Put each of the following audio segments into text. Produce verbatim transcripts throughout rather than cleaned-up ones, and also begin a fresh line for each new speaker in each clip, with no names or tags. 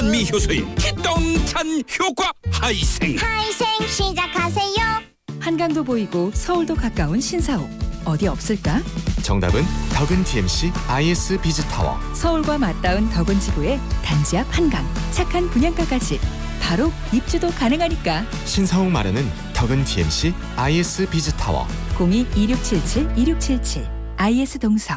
현미 효소의 기똥찬 효과 하이생.
하이생 시작하세요.
한강도 보이고 서울도 가까운 신사옥 어디 없을까?
정답은 덕은 디엠씨 아이에스 비즈타워.
서울과 맞닿은 덕은 지구의 단지 앞 한강, 착한 분양가까지 바로 입주도 가능하니까.
신사옥 마련은 덕은 디엠씨 아이에스 비즈타워.
공이 이육칠칠 이육칠칠 아이에스 동서.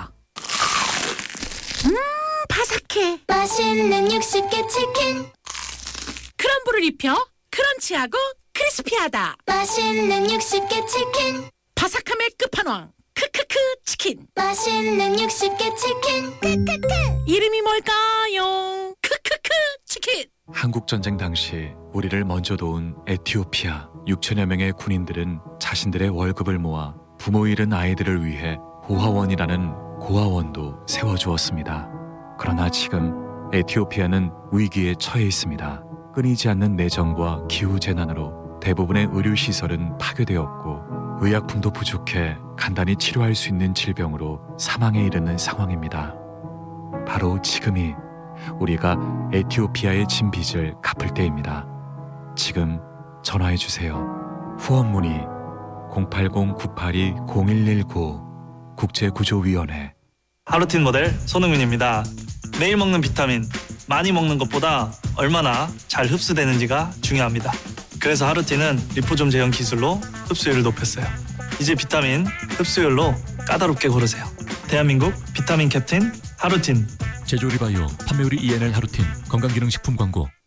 음 바삭해.
맛있는 육십 개 치킨.
크럼블을 입혀 크런치하고 크리스피하다.
맛있는 육십 개 치킨.
바삭함의 끝판왕 크크크 치킨.
맛있는 육십 개 치킨. 크크크.
이름이 뭘까요? 크크크 치킨.
한국전쟁 당시 우리를 먼저 도운 에티오피아 육천여 명의 군인들은 자신들의 월급을 모아 부모 잃은 아이들을 위해 고아원이라는 고아원도 세워주었습니다. 그러나 지금 에티오피아는 위기에 처해 있습니다. 끊이지 않는 내정과 기후재난으로 대부분의 의료시설은 파괴되었고 의약품도 부족해 간단히 치료할 수 있는 질병으로 사망에 이르는 상황입니다. 바로 지금이 우리가 에티오피아의 진 빚을 갚을 때입니다. 지금 전화해주세요. 후원 문의 공팔공 구팔이 공일일구 국제구조위원회.
하루틴 모델 손흥민입니다. 매일 먹는 비타민, 많이 먹는 것보다 얼마나 잘 흡수되는지가 중요합니다. 그래서 하루틴은 리포좀 제형 기술로 흡수율을 높였어요. 이제 비타민 흡수율로 까다롭게 고르세요. 대한민국 비타민 캡틴 하루틴.
제조리바이오 판매율이 이엔엘 하루틴 건강기능식품 광고.